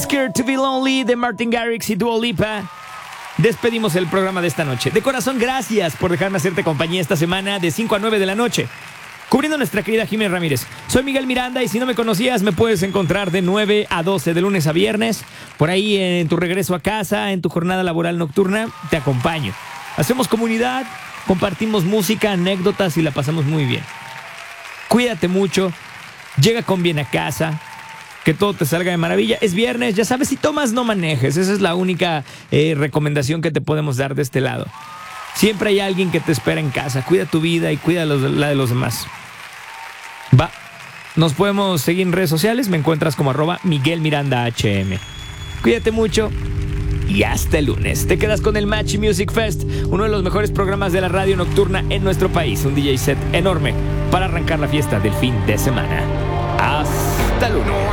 Scared to be Lonely de Martin Garrix y Dua Lipa. Despedimos el programa de esta noche. De corazón, gracias por dejarme hacerte compañía esta semana de 5 a 9 de la noche, cubriendo a nuestra querida Jimena Ramírez. Soy Miguel Miranda y si no me conocías, me puedes encontrar de 9 a 12, de lunes a viernes. Por ahí en tu regreso a casa, en tu jornada laboral nocturna, te acompaño. Hacemos comunidad, compartimos música, anécdotas y la pasamos muy bien. Cuídate mucho, llega con bien a casa, que todo te salga de maravilla. Es viernes, ya sabes, si tomas no manejes. Esa es la única recomendación que te podemos dar de este lado. Siempre hay alguien que te espera en casa. Cuida tu vida y cuida la de los demás. Va, nos podemos seguir en redes sociales. Me encuentras como @MiguelMirandaHM. Cuídate mucho y hasta el lunes. Te quedas con el Match Music Fest, uno de los mejores programas de la radio nocturna en nuestro país. Un DJ set enorme para arrancar la fiesta del fin de semana. Hasta lunes.